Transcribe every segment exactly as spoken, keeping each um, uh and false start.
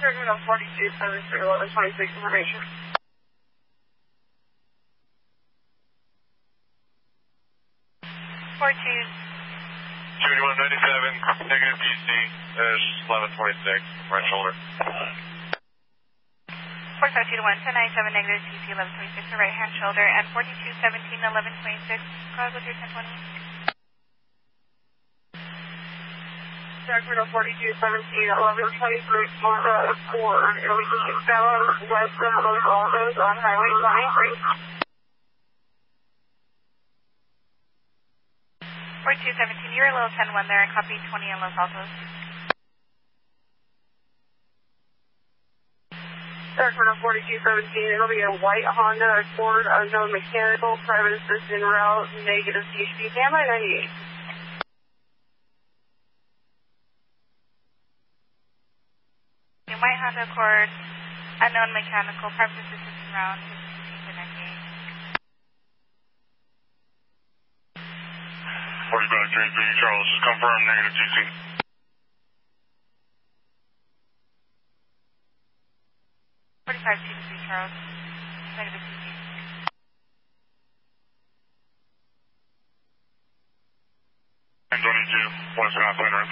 Terminal forty-two seven three eleven twenty-six information. four two. seventy-one ninety-seven, negative D C, dash eleven twenty-six, right shoulder. four five two to one, ten ninety-seven, negative D C, eleven twenty-six, right hand shoulder, and forty-two seventeen, eleven twenty-six, go ahead with your ten twenty. Sacramento forty-two seventeen, eleven twenty-three, Florida four, seven, west of Los Altos on Highway twenty-three. forty-two seventeen, you're a little ten one there, copy twenty in Los Altos. Sacramento forty-two seventeen, it'll be a white Honda Accord, unknown mechanical, private assistant route, negative D C, standby ninety-eight. You might have the Accord, unknown mechanical, private assistant route, ninety-eight. forty-five James B. Charles, confirm negative G C. forty-five James B. Charles, negative G C. ten twenty-two, West Half Lane.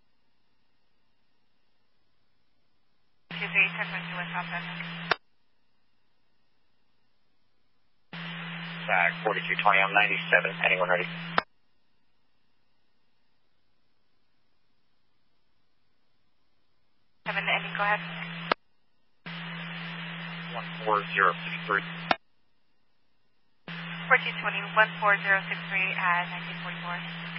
two three, ten twenty-two, West Half Lane. Sag forty-two twenty, I'm ninety-seven, anyone ready? Seven to ending, go ahead. one four zero six three. fourteen twenty, one four zero six three at nineteen forty-four.